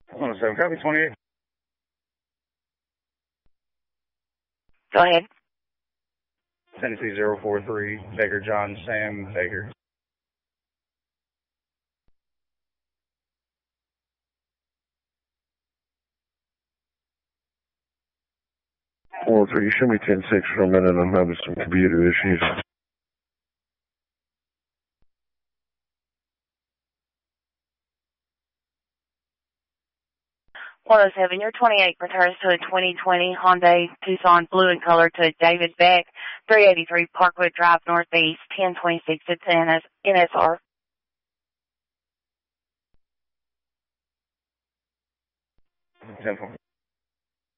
107, copy 28. Go ahead. Tennessee 043, Baker John Sam Baker. Well, so you show me 10-6 for a minute. I'm having some computer issues. 107, your 28 returns to a 2020 Hyundai Tucson blue in color to David Beck, 383 Parkwood Drive Northeast, 1026. It's NSR. 10-4.